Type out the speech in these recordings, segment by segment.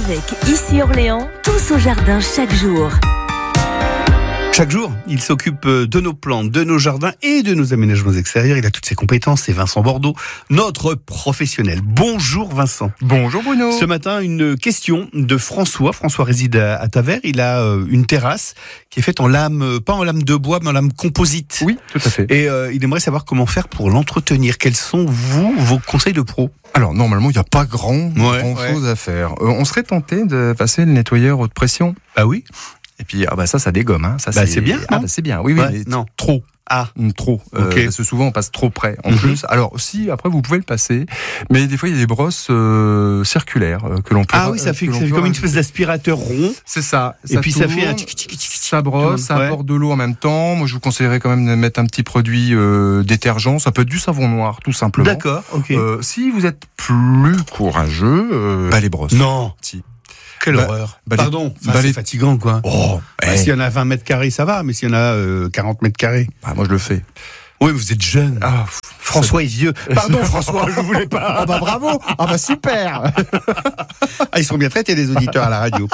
Avec Ici Orléans, tous au jardin chaque jour. Chaque jour, il s'occupe de nos plantes, de nos jardins et de nos aménagements extérieurs. Il a toutes ses compétences, c'est Vincent Bordeaux, notre professionnel. Bonjour Vincent. Bonjour Bruno. Ce matin, une question de François. François réside à Tavers. Il a une terrasse qui est faite en lame, pas en lame de bois, mais en lame composite. Oui, tout à fait. Et il aimerait savoir comment faire pour l'entretenir. Quels sont, vos conseils de pro? Alors, normalement, il n'y a pas grand chose à faire. On serait tenté de passer le nettoyeur haute pression. Ah oui? Et puis, ça dégomme. Hein. Ça, c'est bien. C'est bien. Oui, ouais, mais non. Trop. Trop. Okay. Parce que souvent on passe trop près. En plus, alors si après vous pouvez le passer, mais des fois il y a des brosses circulaires que l'on peut. Ah oui, ça fait comme une espèce d'aspirateur rond. C'est ça. Et puis tourne, ça fait un ça brosse, ça apporte de l'eau en même temps. Moi je vous conseillerais quand même de mettre un petit produit détergent. Ça peut être du savon noir, tout simplement. D'accord. Ok. Si vous êtes plus courageux, les brosses. Non. Si. Quelle horreur. Pardon, c'est fatigant, quoi. Oh, s'il y en a 20 mètres carrés, ça va, mais s'il y en a 40 mètres carrés. Moi, je le fais. Oui, vous êtes jeune. François est vieux. Pardon, François, je voulais pas. Bravo. Super. Ils sont bien traités, les auditeurs à la radio.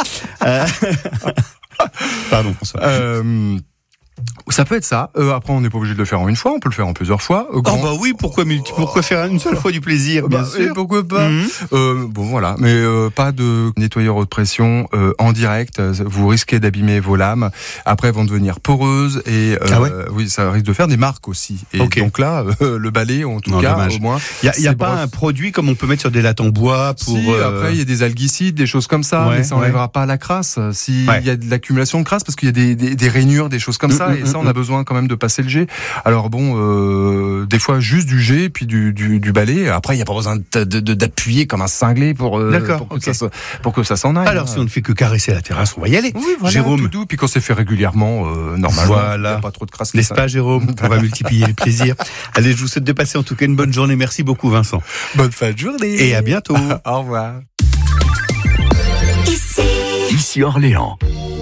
Pardon, François. Ça peut être ça. Après, on n'est pas obligé de le faire en une fois. On peut le faire en plusieurs fois. Oui, pourquoi faire une seule fois du plaisir, bien sûr. Et pourquoi pas. Voilà. Mais pas de nettoyeur haute pression en direct. Vous risquez d'abîmer vos lames. Après, elles vont devenir poreuses et oui, ça risque de faire des marques aussi. Et donc là, le balai, en tout cas, dommage. au moins. Il y a pas un produit comme on peut mettre sur des lattes en bois pour. Après, il y a des alguicides, des choses comme ça, mais ça n'enlèvera pas la crasse. S'il y a de l'accumulation de crasse, parce qu'il y a des rainures, des choses comme ça. Et ça, on a besoin quand même de passer le jet. Alors des fois juste du jet, puis du balai. Après, il n'y a pas besoin d'appuyer comme un cinglé pour que ça s'en aille. Alors, si on ne fait que caresser la terrasse, on va y aller. Oui, voilà, Jérôme. tout doux, puis quand c'est fait régulièrement, normalement, il n'y a pas trop de crasse. N'est-ce pas, Jérôme? On va multiplier les plaisirs. Allez, je vous souhaite de passer en tout cas une bonne journée. Merci beaucoup, Vincent. Bonne fin de journée. Et à bientôt. Au revoir. Ici Orléans.